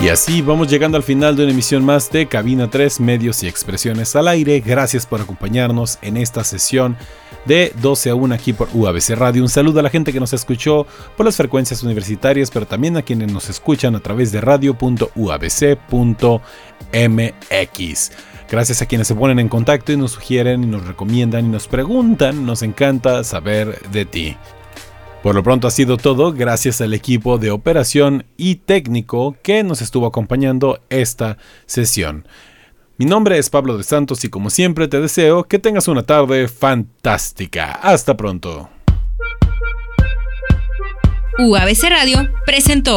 Y así vamos llegando al final de una emisión más de Cabina 3, Medios y Expresiones al Aire. Gracias por acompañarnos en esta sesión de 12 a 1 aquí por UABC Radio. Un saludo a la gente que nos escuchó por las frecuencias universitarias, pero también a quienes nos escuchan a través de radio.uabc.mx. Gracias a quienes se ponen en contacto y nos sugieren y nos recomiendan y nos preguntan. Nos encanta saber de ti. Por lo pronto ha sido todo, gracias al equipo de operación y técnico que nos estuvo acompañando esta sesión. Mi nombre es Pablo de Santos y como siempre te deseo que tengas una tarde fantástica. Hasta pronto. UABC Radio presentó